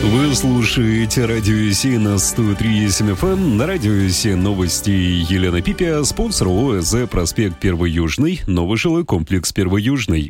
Вы слушаете Радио Си на 103.7 FM. На Радио Си новости Елена Пипя. Спонсор ОСЗ проспект 1 Южный. Новый жилой комплекс 1 Южный.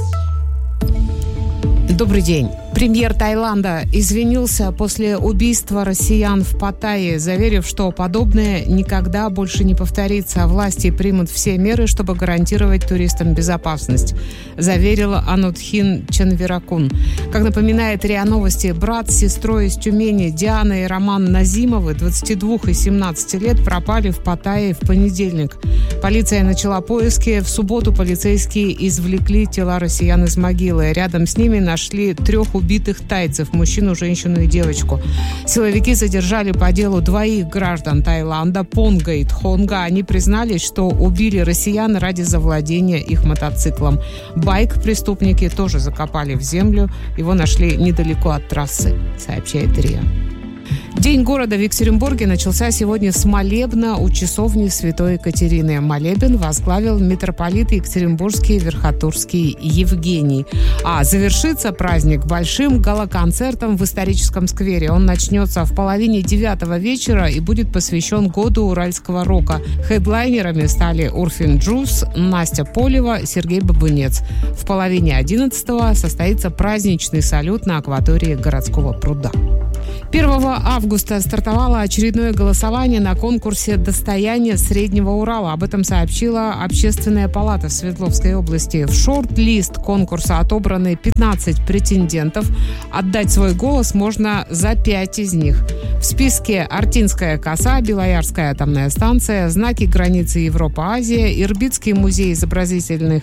Добрый день. Премьер Таиланда извинился после убийства россиян в Паттайе, заверив, что подобное никогда больше не повторится, а власти примут все меры, чтобы гарантировать туристам безопасность, заверила Анутхин Чанвиракун. Как напоминает РИА Новости, брат с сестрой из Тюмени Диана и Роман Назимовы, 22 и 17 лет, пропали в Паттайе в понедельник. Полиция начала поиски. В субботу полицейские извлекли тела россиян из могилы. Рядом с ними нашли 3 убитых тайцев, мужчину, женщину и девочку. Силовики задержали по делу 2 граждан Таиланда, Понга и Тхонга. Они признались, что убили россиян ради завладения их мотоциклом. Байк преступники тоже закопали в землю. Его нашли недалеко от трассы, сообщает РИА. День города в Екатеринбурге начался сегодня с молебна у часовни Святой Екатерины. Молебен возглавил митрополит Екатеринбургский Верхотурский Евгений. А завершится праздник большим гала-концертом в историческом сквере. Он начнется в половине 9 вечера и будет посвящен году уральского рока. Хедлайнерами стали Урфин Джюс, Настя Полева, Сергей Бабунец. В половине 11 состоится праздничный салют на акватории городского пруда. 1 августа стартовало очередное голосование на конкурсе «Достояние Среднего Урала». Об этом сообщила Общественная палата в Свердловской области. В шорт-лист конкурса отобраны 15 претендентов. Отдать свой голос можно за 5 из них. В списке Артинская коса, Белоярская атомная станция, знаки границы Европа-Азия, Ирбитский музей изобразительных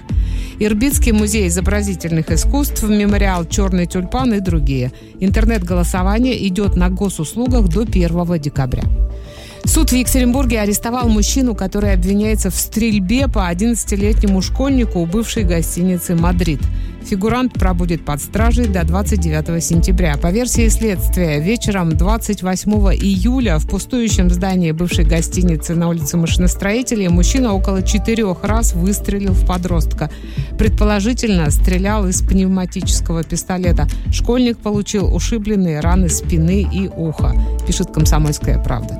искусств, мемориал «Черный тюльпан» и другие. Интернет-голосование идет на госуслугах до 1 декабря. Суд в Екатеринбурге арестовал мужчину, который обвиняется в стрельбе по 11-летнему школьнику у бывшей гостиницы «Мадрид». Фигурант пробудет под стражей до 29 сентября. По версии следствия, вечером 28 июля в пустующем здании бывшей гостиницы на улице Машиностроителей мужчина около 4 раз выстрелил в подростка. Предположительно, стрелял из пневматического пистолета. Школьник получил ушибленные раны спины и уха, пишет «Комсомольская правда».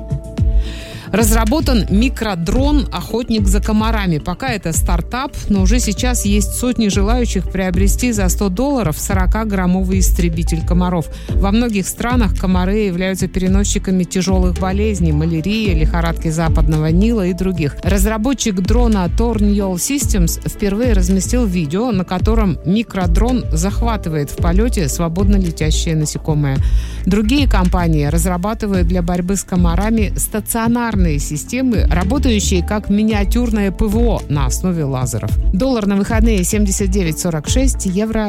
Разработан микродрон «Охотник за комарами». Пока это стартап, но уже сейчас есть сотни желающих приобрести за $100 40-граммовый истребитель комаров. Во многих странах комары являются переносчиками тяжелых болезней – малярии, лихорадки Западного Нила и других. Разработчик дрона Tornado Systems впервые разместил видео, на котором микродрон захватывает в полете свободно летящее насекомое. Другие компании разрабатывают для борьбы с комарами стационарные системы, работающие как миниатюрное ПВО на основе лазеров. Доллар на выходные 79.46, евро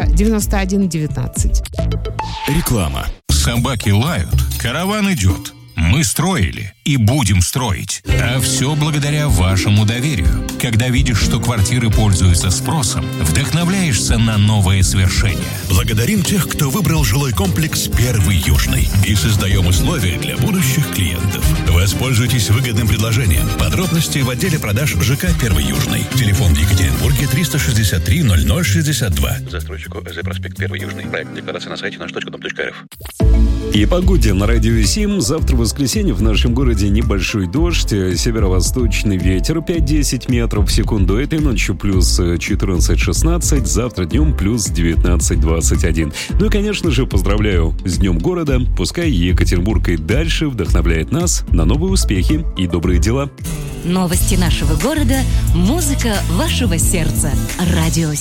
91.19. Реклама. Собаки лают, караван идет. Мы строили и будем строить. А все благодаря вашему доверию. Когда видишь, что квартиры пользуются спросом, вдохновляешься на новые свершения. Благодарим тех, кто выбрал жилой комплекс 1 Южный. И создаем условия для будущих клиентов. Воспользуйтесь выгодным предложением. Подробности в отделе продаж ЖК 1 Южный. Телефон в Екатеринбурге 363 0062. Застройщику ОСЗ проспект 1 Южный. Проект декларации на сайте наш.дом.рф. И погоде на Радио 7. Завтра в воскресенье в нашем городе небольшой дождь, северо-восточный ветер 5-10 метров в секунду. Этой ночью плюс 14-16, завтра днем плюс 19-21. Ну и, конечно же, поздравляю с Днем города. Пускай Екатеринбург и дальше вдохновляет нас на новые успехи и добрые дела. Новости нашего города, музыка вашего сердца. Радио